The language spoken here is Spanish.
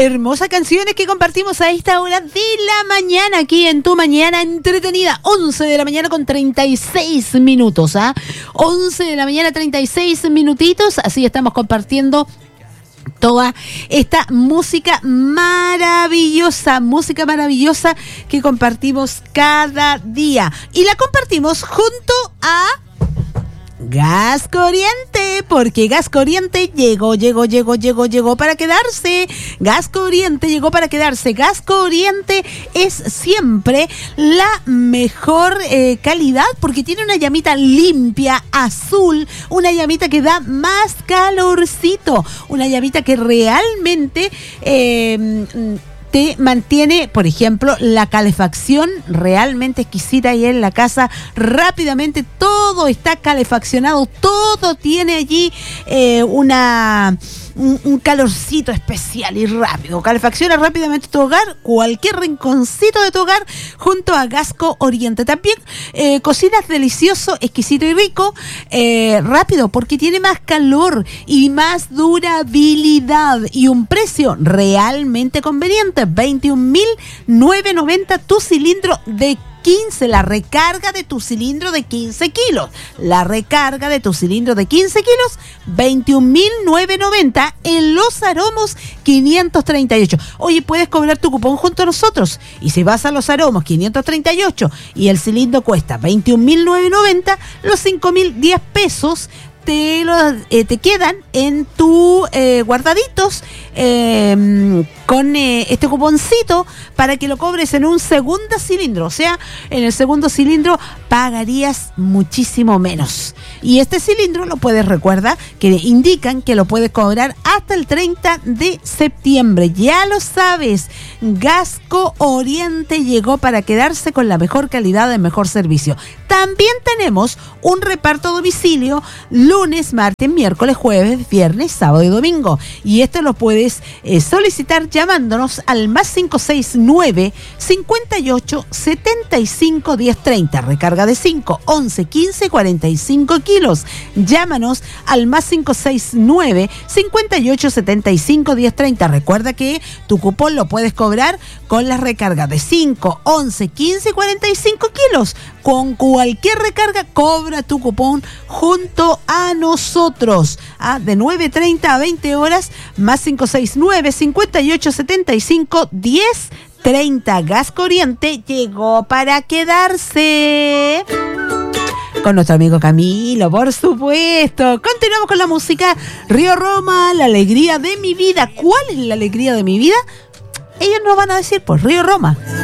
hermosas canciones que compartimos a esta hora de la mañana, aquí en Tu Mañana Entretenida. 11 de la mañana con 36 minutos, 11 de la mañana, 36 minutitos. Así estamos compartiendo toda esta música maravillosa que compartimos cada día. Y la compartimos junto a Gas Corriente, porque Gas Corriente llegó para quedarse. Gas Corriente llegó para quedarse. Gas Corriente es siempre la mejor calidad, porque tiene una llamita limpia, azul, una llamita que da más calorcito, una llamita que realmente te mantiene, por ejemplo, la calefacción realmente exquisita ahí en la casa. Rápidamente todo está calefaccionado, todo tiene allí un calorcito especial y rápido. Calefacciona rápidamente tu hogar, cualquier rinconcito de tu hogar, junto a Gasco Oriente. También cocinas delicioso, exquisito y rico, rápido, porque tiene más calor y más durabilidad y un precio realmente conveniente. 21.990 tu cilindro de 15, la recarga de tu cilindro de 15 kilos. La recarga de tu cilindro de 15 kilos, 21.990 en Los Aromos 538. Oye, puedes cobrar tu cupón junto a nosotros. Y si vas a Los Aromos 538 y el cilindro cuesta 21.990, los 5.010 pesos te quedan en tu guardaditos con este cuponcito para que lo cobres en un segundo cilindro. O sea, en el segundo cilindro pagarías muchísimo menos. Y este cilindro lo puedes, recuerda, que indican que lo puedes cobrar hasta el 30 de septiembre. Ya lo sabes, Gasco Oriente llegó para quedarse con la mejor calidad, el mejor servicio. También tenemos un reparto a domicilio lunes, martes, miércoles, jueves, viernes, sábado y domingo. Y esto lo puedes solicitar llamándonos al más 569 58 75 1030. Recarga de 5, 11, 15, 45 kilos. Llámanos al más 569 58 75 1030. Recuerda que tu cupón lo puedes cobrar con las recargas de 5, 11, 15, 45 kilos. Con cualquier recarga, cobra tu cupón junto a nosotros. De 9:30 a 20 horas, más 569 58 75 1030. Gas Corriente llegó para quedarse. Con nuestro amigo Camilo, por supuesto. Continuamos con la música. Río Roma, la alegría de mi vida. ¿Cuál es la alegría de mi vida? Ellos nos van a decir, pues, Río Roma.